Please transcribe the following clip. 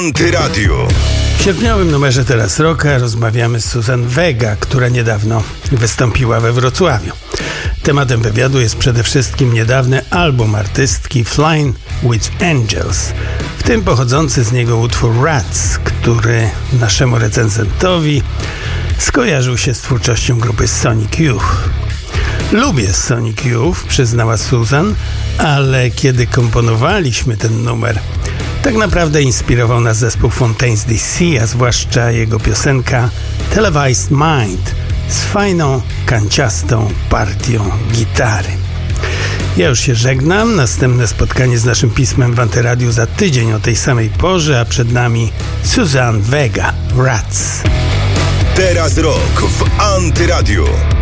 Antyradiu. W sierpniowym numerze Teraz Rocka rozmawiamy z Suzanne Vega, która niedawno wystąpiła we Wrocławiu. Tematem wywiadu jest przede wszystkim niedawny album artystki Flying with Angels, w tym pochodzący z niego utwór Rats, który naszemu recenzentowi skojarzył się z twórczością grupy Sonic Youth. Lubię Sonic Youth, przyznała Susan, ale kiedy komponowaliśmy ten numer, tak naprawdę inspirował nas zespół Fontaines DC, a zwłaszcza jego piosenka Televised Mind z fajną, kanciastą partią gitary. Ja już się żegnam. Następne spotkanie z naszym pismem w Antyradiu za tydzień o tej samej porze, a przed nami Suzanne Vega, Rats. Teraz Rock w Antyradiu.